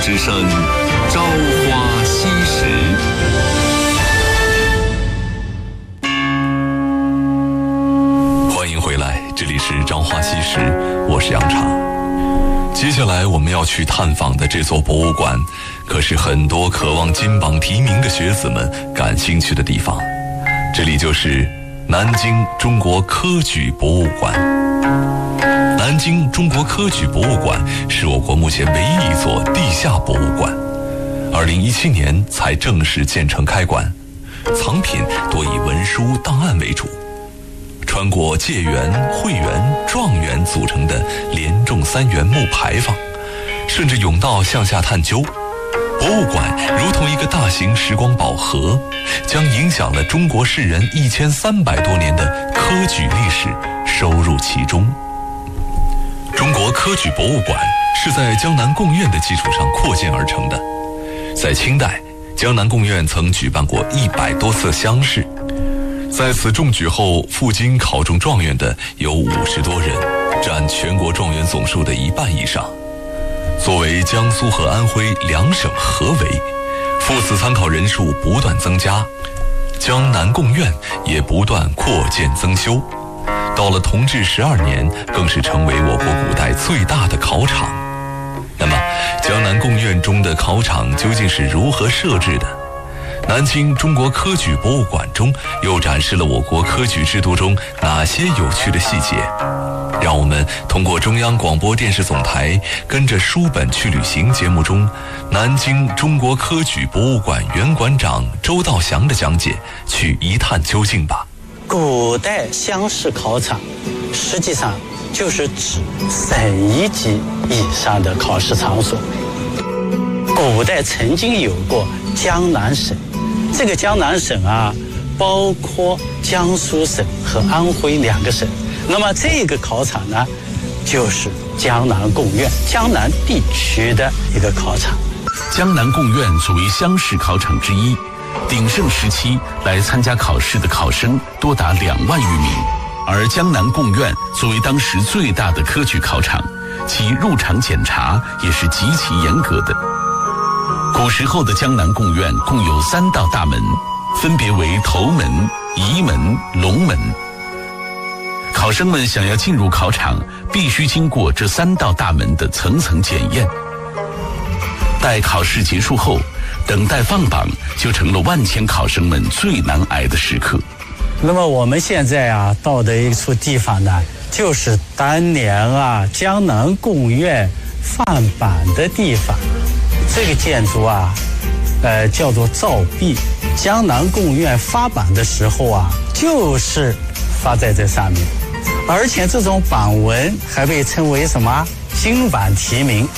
之声，朝花夕拾。欢迎回来，这里是朝花夕拾，我是杨畅。接下来我们要去探访的这座博物馆，可是很多渴望金榜题名的学子们感兴趣的地方。这里就是南京中国科举博物馆。南京中国科举博物馆是我国目前唯一一座地下博物馆，2017年才正式建成开馆，藏品多以文书档案为主。穿过解元、会元、状元组成的连众3元木牌坊，顺着甬道向下探究，博物馆如同一个大型时光宝盒，将影响了中国士人1300多年的科举历史收入其中。中国科举博物馆是在江南贡院的基础上扩建而成的。在清代，江南贡院曾举办过100多次乡试，在此中举后赴京考中状元的有50多人，占全国状元总数的1半以上。作为江苏和安徽2省合围，赴此参考人数不断增加，江南贡院也不断扩建增修。到了同治12年，更是成为我国古代最大的考场。那么，江南贡院中的考场究竟是如何设置的？南京中国科举博物馆中又展示了我国科举制度中哪些有趣的细节？让我们通过中央广播电视总台跟着书本去旅行节目中南京中国科举博物馆原馆长周道祥的讲解去一探究竟吧。 古代乡试考场实际上就是指省1级以上的考试场所。古代曾经有过江南省，这个江南省啊，包括江苏省和安徽2个省。那么这个考场呢，就是江南贡院，江南地区的一个考场。 江南贡院作为乡试考场之一，鼎盛时期来参加考试的考生多达2万余名，而江南贡院作为当时最大的科举考场，其入场检查也是极其严格的。古时候的江南贡院共有3道大门，分别为头门、仪门、龙门。考生们想要进入考场，必须经过这3道大门的层层检验。待考试结束后，等待放榜就成了万千考生们最难挨的时刻。 那么我们现在啊到的一处地方呢，就是当年啊江南贡院放榜的地方。这个建筑啊，叫做照壁。江南贡院发榜的时候啊，就是发在这上面，而且这种榜文还被称为什么？金榜题名。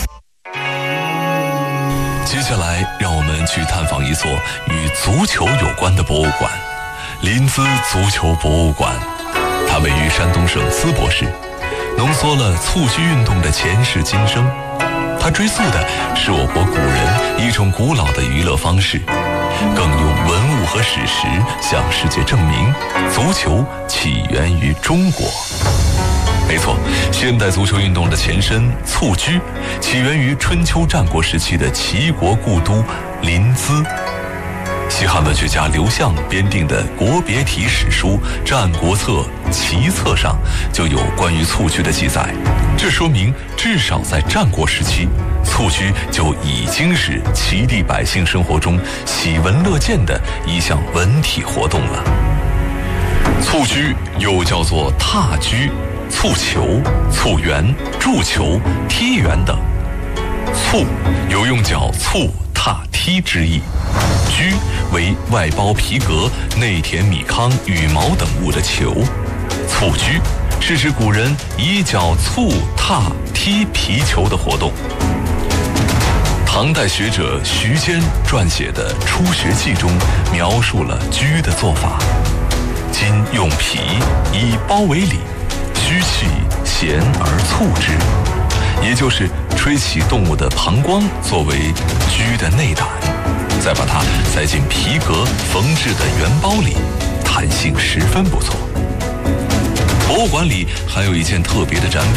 接下来，让我们去探访一座与足球有关的博物馆——临淄足球博物馆。它位于山东省淄博市，浓缩了蹴鞠运动的前世今生。它追溯的是我国古人一种古老的娱乐方式，更用文物和史实向世界证明足球起源于中国。没错，现代足球运动的前身蹴鞠起源于春秋战国时期的齐国故都临淄。西汉文学家刘向编订的国别体史书《战国策·齐策》上就有关于蹴鞠的记载，这说明至少在战国时期，蹴鞠就已经是齐地百姓生活中喜闻乐见的一项文体活动了。蹴鞠又叫做踏鞠、蹴球、蹴圆、筑球、踢圆等。蹴有用脚蹴、踏、踢之意，鞠为外包皮革、内填米糠、羽毛等物的球。蹴鞠是指古人以脚蹴、踏、踢皮球的活动。唐代学者徐坚撰写的《初学记》中描述了鞠的做法：今用皮以包为里，虚气弦而蹴之，也就是吹起动物的膀胱作为鞠的内胆，再把它塞进皮革缝制的圆包里，弹性十分不错。博物馆里还有一件特别的展